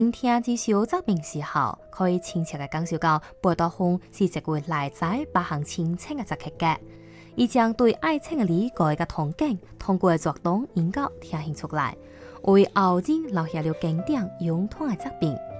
聽至少疾病時候，可以親切嘅講述到報道風是一位來自北韓親情嘅一個嘅，而將對愛情嘅理解嘅憧憬，通過作動引導體現出來，為後人留下了經典永遠嘅作品。